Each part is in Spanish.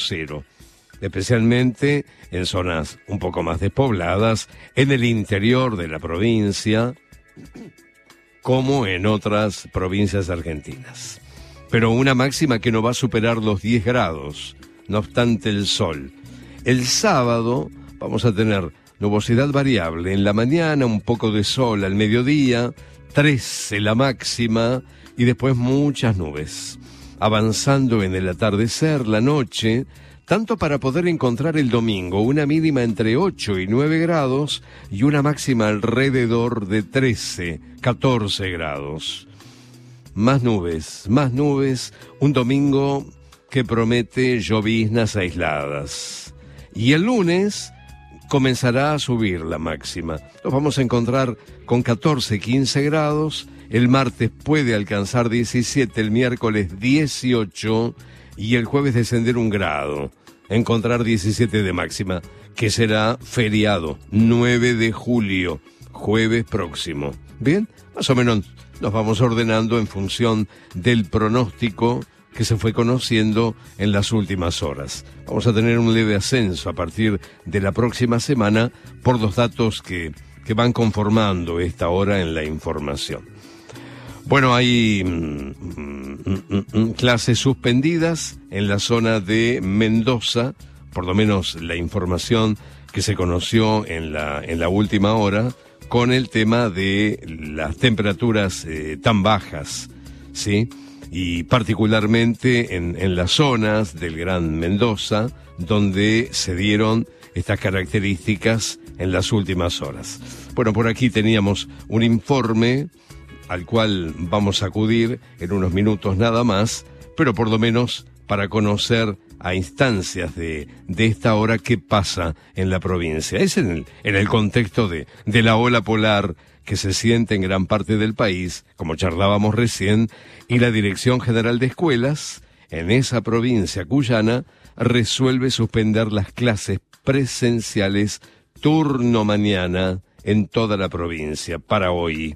cero, especialmente en zonas un poco más despobladas, en el interior de la provincia, como en otras provincias argentinas. Pero una máxima que no va a superar los 10 grados, no obstante el sol. El sábado vamos a tener nubosidad variable, en la mañana un poco de sol, al mediodía 13 la máxima y después muchas nubes. Avanzando en el atardecer, la noche, tanto para poder encontrar el domingo una mínima entre 8 y 9 grados y una máxima alrededor de 13, 14 grados. Más nubes, un domingo que promete lloviznas aisladas. Y el lunes comenzará a subir la máxima. Nos vamos a encontrar con 14, 15 grados. El martes puede alcanzar 17, el miércoles 18 y el jueves descender 1 grado. Encontrar 17 de máxima, que será feriado, 9 de julio, jueves próximo. Bien, más o menos nos vamos ordenando en función del pronóstico que se fue conociendo en las últimas horas. Vamos a tener un leve ascenso a partir de la próxima semana por los datos que van conformando esta hora en la información. Bueno, hay clases suspendidas en la zona de Mendoza, por lo menos la información que se conoció en la última hora, con el tema de las temperaturas tan bajas, ¿sí? Y particularmente en las zonas del Gran Mendoza, donde se dieron estas características en las últimas horas. Bueno, por aquí teníamos un informe al cual vamos a acudir en unos minutos nada más, pero por lo menos para conocer a instancias de esta hora qué pasa en la provincia. Es en el contexto de la ola polar que se siente en gran parte del país, como charlábamos recién, y la Dirección General de Escuelas, en esa provincia cuyana, resuelve suspender las clases presenciales turno mañana en toda la provincia para hoy.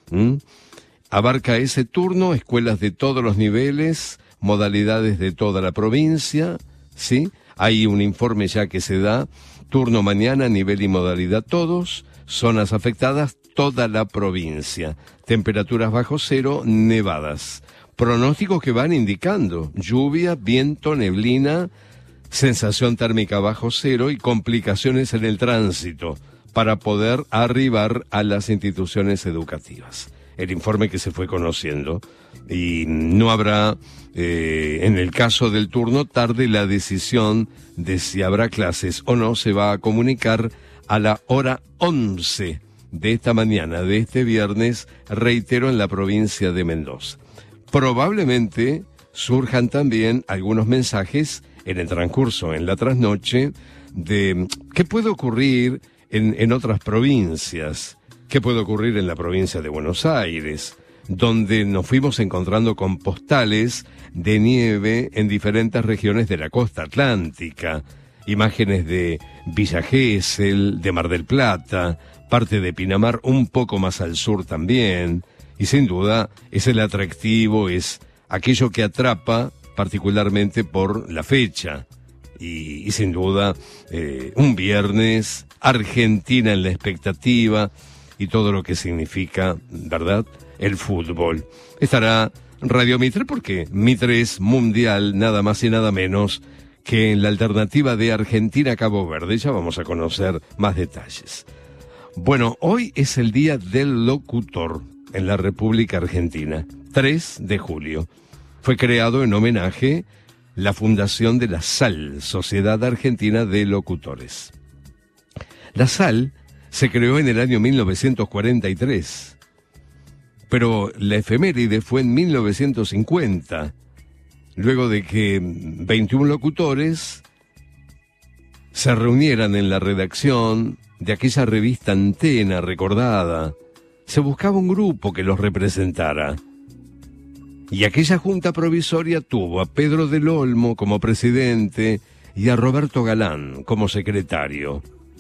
Abarca ese turno escuelas de todos los niveles, modalidades de toda la provincia, ¿sí? Hay un informe ya que se da, turno mañana, nivel y modalidad todos, zonas afectadas, toda la provincia, temperaturas bajo cero, nevadas, pronósticos que van indicando lluvia, viento, neblina, sensación térmica bajo cero y complicaciones en el tránsito para poder arribar a las instituciones educativas. El informe que se fue conociendo, y no habrá, en el caso del turno tarde, la decisión de si habrá clases o no se va a comunicar a la hora 11 de esta mañana, de este viernes, reitero, en la provincia de Mendoza. Probablemente surjan también algunos mensajes en el transcurso, en la trasnoche, de qué puede ocurrir en otras provincias. ¿Qué puede ocurrir en la provincia de Buenos Aires? Donde nos fuimos encontrando con postales de nieve en diferentes regiones de la costa atlántica. Imágenes de Villa Gesell, de Mar del Plata, parte de Pinamar, un poco más al sur también. Y sin duda es el atractivo, es aquello que atrapa particularmente por la fecha. Y sin duda un viernes, Argentina en la expectativa, y todo lo que significa, ¿verdad?, el fútbol. Estará Radio Mitre porque Mitre es mundial, nada más y nada menos que en la alternativa de Argentina-Cabo Verde. Ya vamos a conocer más detalles. Bueno, hoy es el Día del Locutor en la República Argentina, 3 de julio. Fue creado en homenaje la fundación de la SAL, Sociedad Argentina de Locutores. La SAL se creó en el año 1943, pero la efeméride fue en 1950, luego de que 21 locutores se reunieran en la redacción de aquella revista Antena recordada. Se buscaba un grupo que los representara. Y aquella junta provisoria tuvo a Pedro del Olmo como presidente y a Roberto Galán como secretario,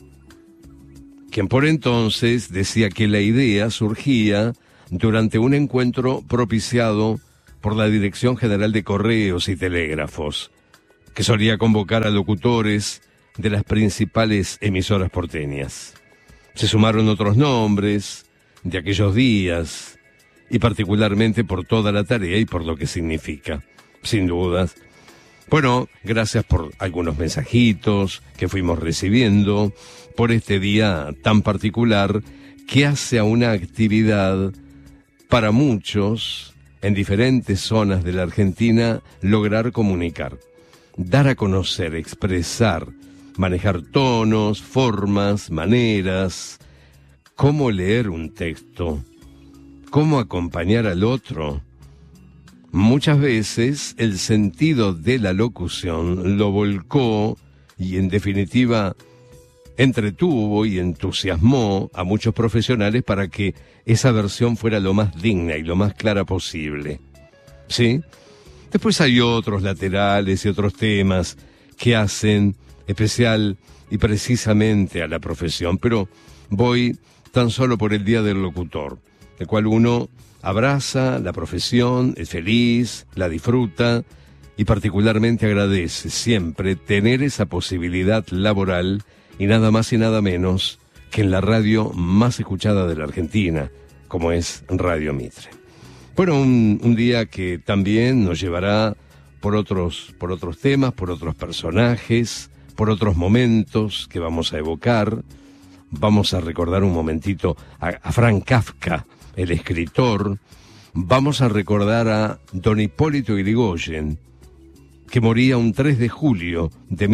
quien por entonces decía que la idea surgía durante un encuentro propiciado por la Dirección General de Correos y Telégrafos, que solía convocar a locutores de las principales emisoras porteñas. Se sumaron otros nombres de aquellos días, y particularmente por toda la tarea y por lo que significa, sin dudas. Bueno, gracias por algunos mensajitos que fuimos recibiendo, por este día tan particular que hace a una actividad para muchos en diferentes zonas de la Argentina lograr comunicar, dar a conocer, expresar, manejar tonos, formas, maneras, cómo leer un texto, cómo acompañar al otro. Muchas veces el sentido de la locución lo volcó y en definitiva entretuvo y entusiasmó a muchos profesionales para que esa versión fuera lo más digna y lo más clara posible. ¿Sí? Después hay otros laterales y otros temas que hacen especial y precisamente a la profesión, pero voy tan solo por el Día del Locutor, el cual uno abraza la profesión, es feliz, la disfruta y particularmente agradece siempre tener esa posibilidad laboral y nada más y nada menos que en la radio más escuchada de la Argentina, como es Radio Mitre. Bueno, un día que también nos llevará por otros temas, por otros personajes, por otros momentos que vamos a evocar. Vamos a recordar un momentito a Franz Kafka, el escritor. Vamos a recordar a don Hipólito Yrigoyen, que moría un 3 de julio de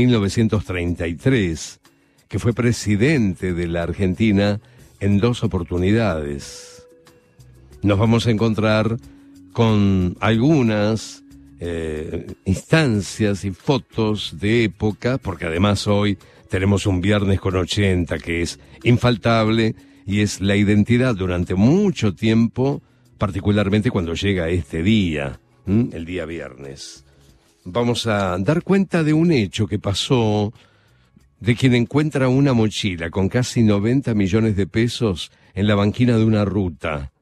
1933, que fue presidente de la Argentina en 2 oportunidades. Nos vamos a encontrar con algunas instancias y fotos de época, porque además hoy tenemos un viernes con 80 que es infaltable y es la identidad durante mucho tiempo, particularmente cuando llega este día, el día viernes. Vamos a dar cuenta de un hecho que pasó, de quien encuentra una mochila con casi 90 millones de pesos en la banquina de una ruta.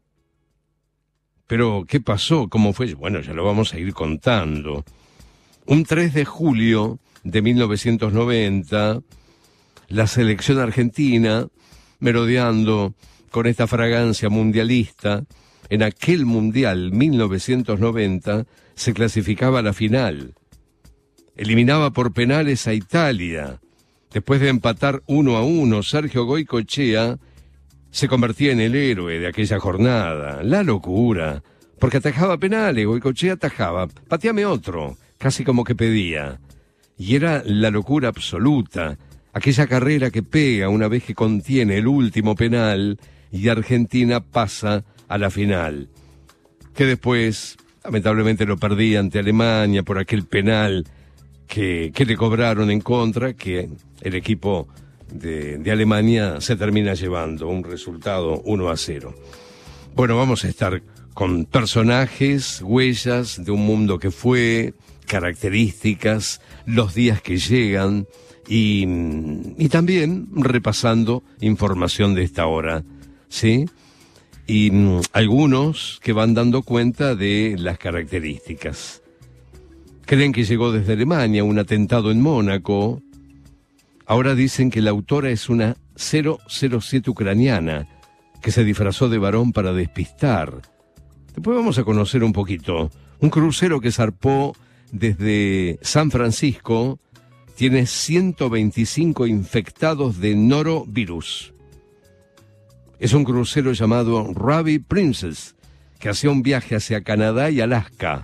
Pero, ¿qué pasó? ¿Cómo fue? Bueno, ya lo vamos a ir contando. Un 3 de julio de 1990, la selección argentina, merodeando con esta fragancia mundialista, en aquel Mundial 1990, se clasificaba a la final. Eliminaba por penales a Italia. Después de empatar 1-1, Sergio Goycochea se convertía en el héroe de aquella jornada. La locura, porque atajaba penales, Goycochea atajaba, pateame otro, casi como que pedía. Y era la locura absoluta, aquella carrera que pega una vez que contiene el último penal y Argentina pasa a la final. Que después, lamentablemente, lo perdí ante Alemania por aquel penal que le cobraron en contra, que el equipo de Alemania se termina llevando un resultado 1-0. Bueno, vamos a estar con personajes, huellas de un mundo que fue, características, los días que llegan y también repasando información de esta hora, ¿sí? Y algunos que van dando cuenta de las características. Creen que llegó desde Alemania un atentado en Mónaco. Ahora dicen que la autora es una 007 ucraniana que se disfrazó de varón para despistar. Después vamos a conocer un poquito. Un crucero que zarpó desde San Francisco tiene 125 infectados de norovirus. Es un crucero llamado Ruby Princess que hacía un viaje hacia Canadá y Alaska.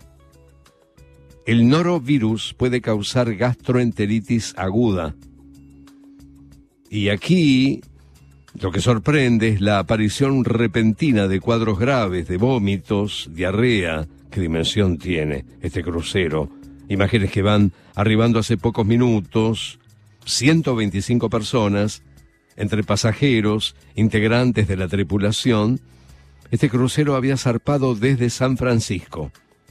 El norovirus puede causar gastroenteritis aguda. Y aquí lo que sorprende es la aparición repentina de cuadros graves, de vómitos, diarrea. ¿Qué dimensión tiene este crucero? Imágenes que van arribando hace pocos minutos, 125 personas, entre pasajeros, integrantes de la tripulación. Este crucero había zarpado desde San Francisco.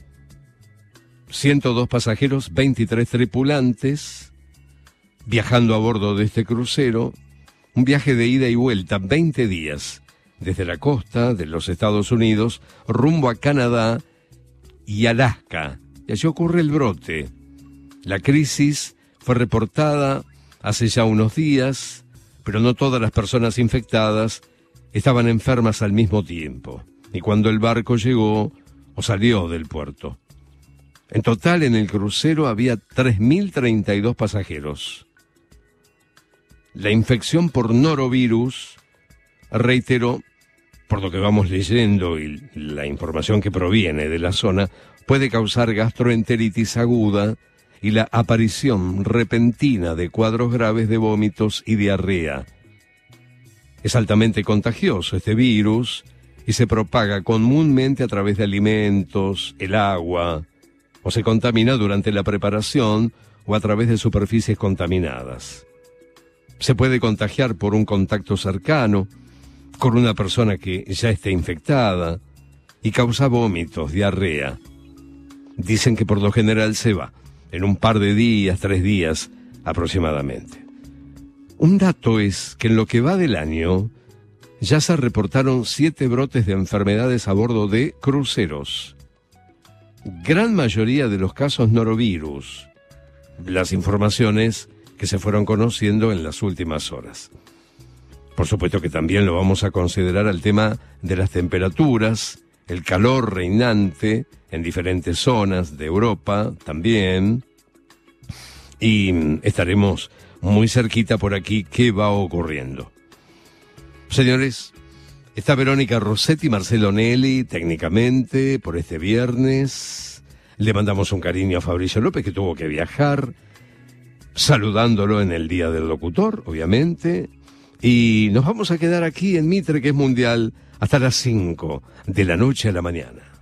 102 pasajeros, 23 tripulantes, viajando a bordo de este crucero, un viaje de ida y vuelta, 20 días, desde la costa de los Estados Unidos, rumbo a Canadá y Alaska. Y allí ocurre el brote. La crisis fue reportada hace ya unos días, pero no todas las personas infectadas estaban enfermas al mismo tiempo, y cuando el barco llegó o salió del puerto. En total, en el crucero había 3.032 pasajeros. La infección por norovirus, reitero, por lo que vamos leyendo y la información que proviene de la zona, puede causar gastroenteritis aguda y la aparición repentina de cuadros graves de vómitos y diarrea. Es altamente contagioso este virus y se propaga comúnmente a través de alimentos, el agua, o se contamina durante la preparación o a través de superficies contaminadas. Se puede contagiar por un contacto cercano con una persona que ya esté infectada y causa vómitos, diarrea. Dicen que por lo general se va en un par de días, 3 días aproximadamente. Un dato es que en lo que va del año ya se reportaron 7 brotes de enfermedades a bordo de cruceros. Gran mayoría de los casos norovirus. Las informaciones que se fueron conociendo en las últimas horas. Por supuesto que también lo vamos a considerar al tema de las temperaturas, el calor reinante en diferentes zonas de Europa también. Y estaremos muy cerquita por aquí qué va ocurriendo. Señores, está Verónica Rossetti, Marcelo Nelly, técnicamente, por este viernes. Le mandamos un cariño a Fabricio López, que tuvo que viajar, saludándolo en el Día del Locutor, obviamente. Y nos vamos a quedar aquí en Mitre, que es mundial, hasta las 5 de la noche a la mañana.